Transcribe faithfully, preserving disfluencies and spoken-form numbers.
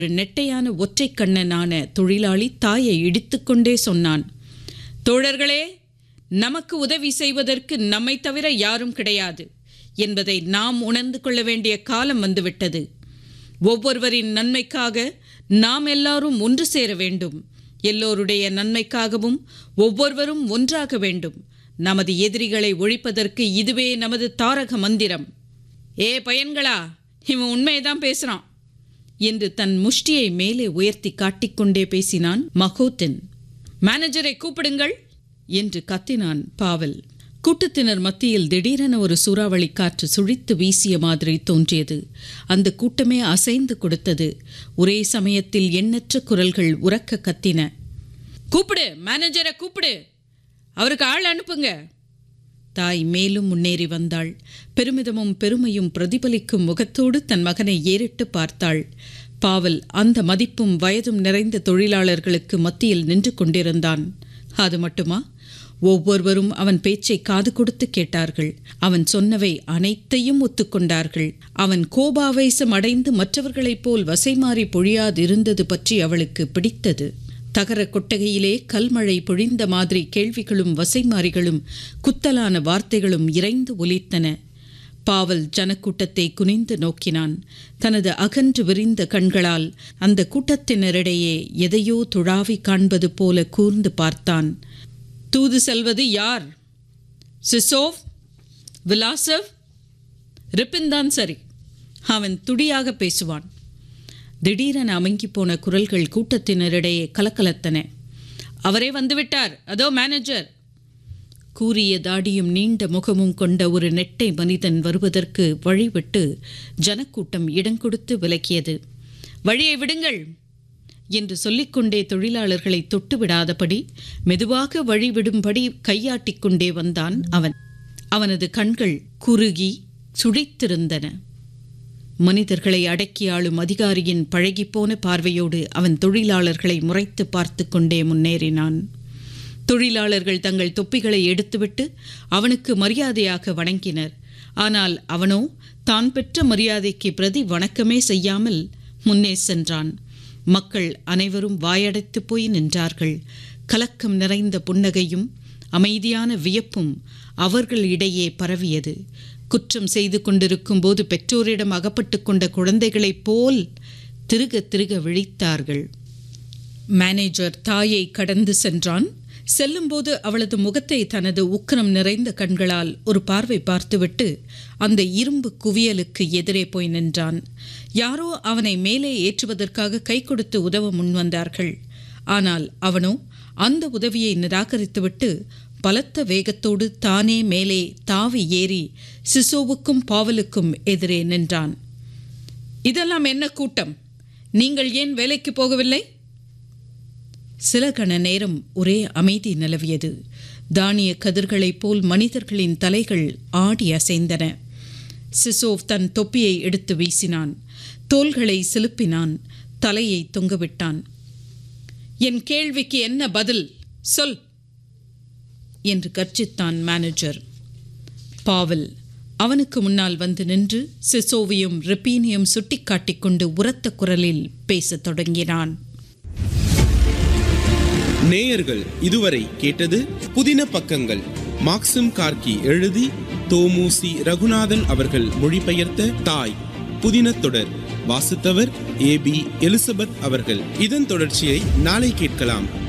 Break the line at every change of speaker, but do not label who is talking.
ஒரு நெட்டையான ஒற்றை கண்ணனான தொழிலாளி தாயை இடித்துக்கொண்டே சொன்னான், தோழர்களே, நமக்கு உதவி செய்வதற்கு நம்மை தவிர யாரும் கிடையாது என்பதை நாம் உணர்ந்து கொள்ள வேண்டிய காலம் வந்துவிட்டது. ஒவ்வொருவரின் நன்மைக்காக நாம் எல்லாரும் ஒன்று சேர வேண்டும். எல்லோருடைய நன்மைக்காகவும் ஒவ்வொருவரும் ஒன்றாக வேண்டும். நமது எதிரிகளை ஒழிப்பதற்கு இதுவே நமது தாரக மந்திரம். ஏ பையன்களா, இவன் உண்மையைதான் பேசுறான் என்று தன் முஷ்டியை மேலே உயர்த்தி காட்டிக்கொண்டே பேசினான் மகோத்தன். மேனேஜரை கூப்பிடுங்கள் என்று கத்தினான் பாவல். கூட்டத்தினர் மத்தியில் திடீரென ஒரு சூறாவளி காற்று சுழித்து வீசிய மாதிரி தோன்றியது. அந்த கூட்டமே அசைந்து கொடுத்தது. ஒரே சமயத்தில் எண்ணற்ற குரல்கள் உரக்க கத்தின. கூப்பிடு, மேனேஜரை கூப்பிடு, அவருக்கு ஆள் அனுப்புங்க. தாய் மேலும் முன்னேறி வந்தாள். பெருமிதமும் பெருமையும் பிரதிபலிக்கும் முகத்தோடு தன் மகனை ஏறிட்டு பார்த்தாள். பாவல் அந்த மதிப்பும் வயதும் நிறைந்த தொழிலாளர்களுக்கு மத்தியில் நின்று கொண்டிருந்தான். அது மட்டுமா, ஒவ்வொருவரும் அவன் பேச்சை காது கொடுத்து கேட்டார்கள். அவன் சொன்னவை அனைத்தையும் ஒத்துக்கொண்டார்கள். அவன் கோபாவேசம் அடைந்து மற்றவர்களைப் போல் வசைமாறி பொழியாதிருந்தது பற்றி அவளுக்கு பிடித்தது. தகர கொட்டகையிலே கல்மழை பொழிந்த மாதிரி கேள்விகளும் வசைமாறிகளும் குத்தலான வார்த்தைகளும் இறைந்து ஒலித்தன. பாவல் ஜனக்கூட்டத்தை குனிந்து நோக்கினான். தனது அகன்று விரிந்த கண்களால் அந்த கூட்டத்தினரிடையே எதையோ துழாவி காண்பது போல கூர்ந்து பார்த்தான். தூது செல்வது யார்? சிசோவ், விலாசவ், ரிப்பின்தான் சரி. அவன் துடியாக பேசுவான். திடீரென அமங்கி போன குரல்கள் கூட்டத்தினரிடையே கலக்கலத்தன. அவரே வந்துவிட்டார், அதோ மேனேஜர். கூரிய தாடியும் நீண்ட முகமும் கொண்ட ஒரு நெட்டை மனிதன் வருவதற்கு வழிவிட்டு ஜனக்கூட்டம் இடங்கொடுத்து விலக்கியது. வழியை விடுங்கள் என்று சொல்லிக்கொண்டே தொழிலாளர்களை தொட்டுவிடாதபடி மெதுவாக வழிவிடும்படி கையாட்டிக் கொண்டே வந்தான் அவன். அவனது கண்கள் குறுகி சுழித்திருந்தன. மனிதர்களை அடக்கி ஆளும் அதிகாரியின் பழகிப்போன பார்வையோடு அவன் தொழிலாளர்களை முறைத்து பார்த்து கொண்டே முன்னேறினான். தொழிலாளர்கள் தங்கள் தொப்பிகளை எடுத்துவிட்டு அவனுக்கு மரியாதையாக வணங்கினர். ஆனால் அவனோ தான் பெற்ற மரியாதைக்கு பிரதி வணக்கமே செய்யாமல் முன்னே சென்றான். மக்கள் அனைவரும் வாயடைத்து போய் நின்றார்கள். கலக்கம் நிறைந்த புன்னகையும் அமைதியான வியப்பும் அவர்களிடையே பரவியது. குற்றம் செய்து கொண்டிருக்கும் போது பெற்றோரிடம் அகப்பட்டு கொண்ட குழந்தைகளைப் போல் திருக திருக விழித்தார்கள். மேனேஜர் தாயை கடந்து சென்றான். செல்லும்போது அவளது முகத்தை தனது உக்கிரம் நிறைந்த கண்களால் ஒரு பார்வை பார்த்துவிட்டு அந்த இரும்பு குவியலுக்கு எதிரே போய் நின்றான். யாரோ அவனை மேலே ஏற்றுவதற்காக கை கொடுத்து உதவ முன்வந்தார்கள். ஆனால் அவனோ அந்த உதவியை நிராகரித்துவிட்டு பலத்த வேகத்தோடு தானே மேலே தாவி ஏறி சிசோவுக்கும் பாவலுக்கும் எதிரே நின்றான். இதெல்லாம் என்ன கூட்டம்? நீங்கள் ஏன் வேலைக்கு போகவில்லை? சில கண நேரம் ஒரே அமைதி நிலவியது. தானிய கதிர்களைப் போல் மனிதர்களின் தலைகள் ஆடி அசைந்தன. சிசோவ் தன் தொப்பியை எடுத்து வீசினான். தோள்களை சிலுப்பினான். தலையை தொங்கவிட்டான். என் கேள்விக்கு என்ன பதில் சொல் என்று கர்ஜித்தான் மேனேஜர். பாவல் அவனுக்கு முன்னால் வந்து நின்று சிசோவையும் ரிப்பீனையும் சுட்டிக்காட்டிக் கொண்டு உரத்த குரலில் பேசத் தொடங்கினான்.
நேயர்கள் இதுவரை கேட்டது புதின பக்கங்கள். மாக்சிம் கார்கி எழுதி தோமுசி ரகுநாதன் அவர்கள் மொழிபெயர்த்த தாய் புதின தொடர். வாசித்தவர் ஏ பி எலிசபெத் அவர்கள். இதன் தொடர்ச்சியை நாளை கேட்கலாம்.